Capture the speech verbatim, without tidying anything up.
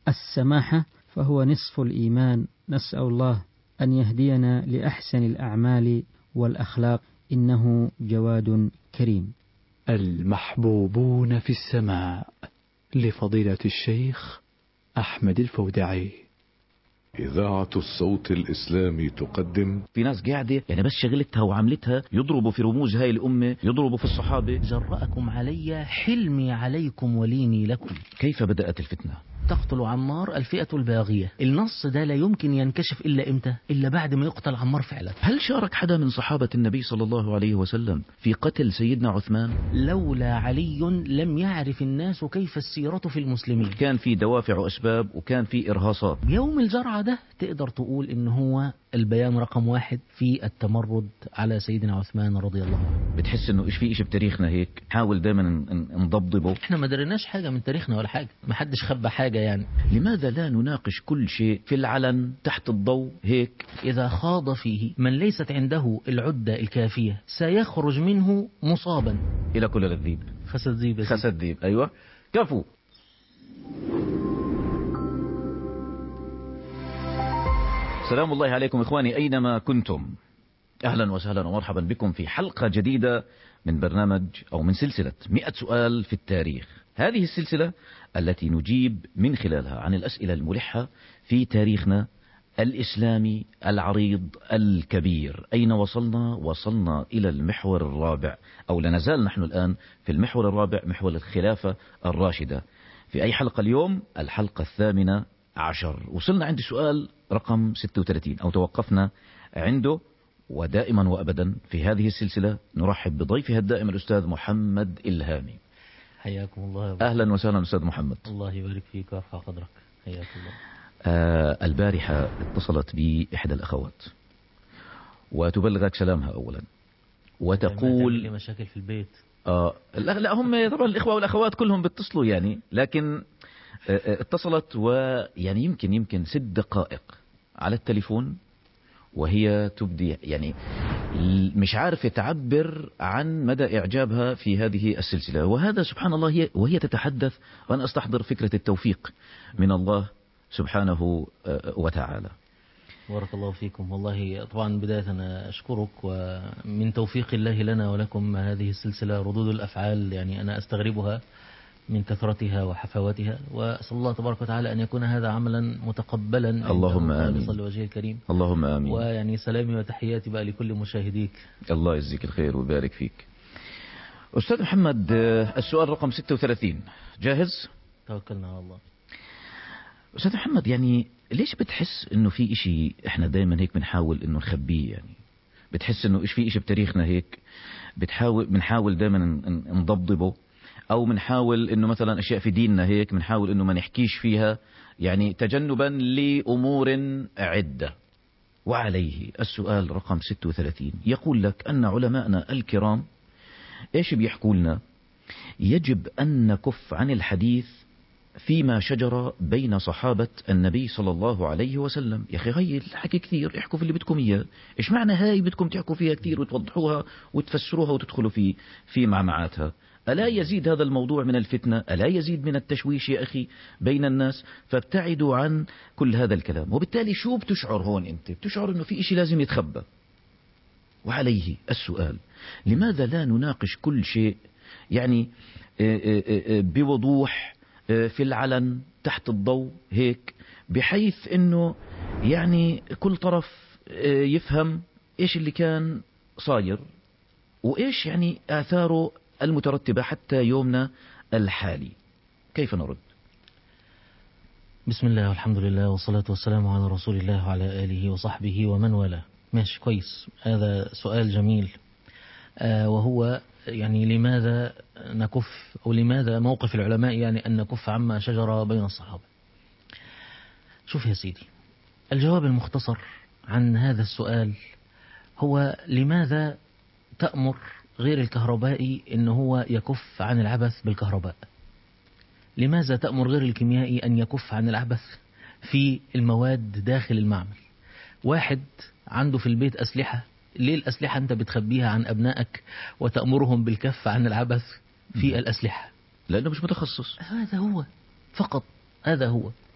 السماحة فهو نصف الإيمان. نسأل الله أن يهدينا لأحسن الأعمال والأخلاق، إنه جواد كريم. المحبوبون في السماء لفضيلة الشيخ أحمد الفودعي. إذاعة الصوت الإسلامي تقدم. في ناس قاعدة يعني بس شغلتها وعملتها يضربوا في رموز هاي الأمة، يضربوا في الصحابة. جرأكم علي حلمي عليكم وليني لكم. كيف بدأت الفتنة؟ تقتل عمار الفئة الباغية. النص ده لا يمكن ينكشف إلا إمتى؟ إلا بعد ما يقتل عمار فعلا. هل شارك حدا من صحابة النبي صلى الله عليه وسلم في قتل سيدنا عثمان؟ لولا علي لم يعرف الناس كيف السيرة في المسلمين. كان في دوافع وأسباب وكان في إرهاصات. يوم الجرعة ده تقدر تقول إن هو البيان رقم واحد في التمرد على سيدنا عثمان رضي الله عنه. بتحس إنه إيش في إيش بتاريخنا هيك حاول دائما نضبطه. إحنا ما درناش حاجة من تاريخنا ولا حاجة، ما حدش خبى حاجة يعني. لماذا لا نناقش كل شيء في العلن تحت الضوء هيك؟ إذا خاض فيه من ليست عنده العدة الكافية سيخرج منه مصابا. إلى كل الذيب خسد ذيب. خسد ذيب. أيوة كفو. سلام الله عليكم إخواني أينما كنتم، أهلا وسهلا ومرحبا بكم في حلقة جديدة من برنامج أو من سلسلة مئة سؤال في التاريخ. هذه السلسلة التي نجيب من خلالها عن الأسئلة الملحة في تاريخنا الإسلامي العريض الكبير. أين وصلنا؟ وصلنا إلى المحور الرابع، أو لنزال نحن الآن في المحور الرابع، محور الخلافة الراشدة. في أي حلقة اليوم؟ الحلقة الثامنة عشر. وصلنا عند سؤال رقم ستة وثلاثين أو توقفنا عنده. ودائما وأبدا في هذه السلسلة نرحب بضيفها الدائم الأستاذ محمد إلهامي. حياكم الله. أهلا وسهلا أستاذ محمد. الله يبارك فيك ويرفع قدرك. حياك الله. آه البارحة اتصلت بي إحدى الأخوات وتبلغك سلامها أولا وتقول لي مشاكل في البيت. آه لا, لا هم طبعا الإخوة والأخوات كلهم بيتصلوا يعني، لكن آه اتصلت ويعني يمكن يمكن ست دقائق على التليفون وهي تبدي يعني مش عارفة تعبر عن مدى إعجابها في هذه السلسلة. وهذا سبحان الله هي وهي تتحدث وأنا أستحضر فكرة التوفيق من الله سبحانه وتعالى. بارك الله فيكم. والله طبعا بداية أنا أشكرك، ومن توفيق الله لنا ولكم هذه السلسلة ردود الأفعال يعني أنا أستغربها من كثرتها وحفاوتها، وأسأل الله تبارك وتعالى أن يكون هذا عملا متقبلا. اللهم آمين. صلى وجهه الكريم. اللهم آمين. ويعني سلامي وتحياتي بقى لكل مشاهديك. الله يجزيك الخير ويبارك فيك. أستاذ محمد، السؤال رقم ستة وثلاثين جاهز؟ توكلنا على الله. أستاذ محمد، يعني ليش بتحس إنه في إشي إحنا دائما هيك بنحاول إنه نخبيه؟ يعني بتحس إنه إيش في إشي بتاريخنا هيك بتحاول بنحاول دائما نضبطه، أو بنحاول إنه مثلا أشياء في ديننا هيك بنحاول إنه ما نحكيش فيها يعني تجنبا لأمور عدة. وعليه السؤال رقم ستة وثلاثين يقول لك أن علماءنا الكرام إيش بيحكوا لنا؟ يجب أن نكف عن الحديث فيما شجر بين صحابة النبي صلى الله عليه وسلم. يا أخي هاي الحكي كثير، احكوا في اللي بدكم إياه. إيش معنى هاي بدكم تحكوا فيها كثير وتوضحوها وتفسروها وتدخلوا في في معمعاتها؟ ألا يزيد هذا الموضوع من الفتنة؟ ألا يزيد من التشويش يا أخي بين الناس؟ فابتعدوا عن كل هذا الكلام. وبالتالي شو بتشعر هون؟ أنت بتشعر أنه في إشي لازم يتخبى. وعليه السؤال، لماذا لا نناقش كل شيء يعني بوضوح في العلن تحت الضوء هيك، بحيث أنه يعني كل طرف يفهم إيش اللي كان صاير وإيش يعني آثاره المترتبة حتى يومنا الحالي. كيف نرد؟ بسم الله والحمد لله والصلاة والسلام على رسول الله وعلى آله وصحبه ومن والاه. ماشي كويس. هذا سؤال جميل. آه وهو يعني لماذا نكف، أو لماذا موقف العلماء يعني أن نكف عما شجر بين الصحابة. شوف يا سيدي، الجواب المختصر عن هذا السؤال هو لماذا تأمر غير الكهربائي إن هو يكف عن العبث بالكهرباء؟ لماذا تأمر غير الكيميائي أن يكف عن العبث في المواد داخل المعمل؟ واحد عنده في البيت أسلحة، ليه الأسلحة أنت بتخبيها عن أبنائك وتأمرهم بالكف عن العبث في الأسلحة؟ لأنه مش متخصص. هذا هو فقط، هذا هو.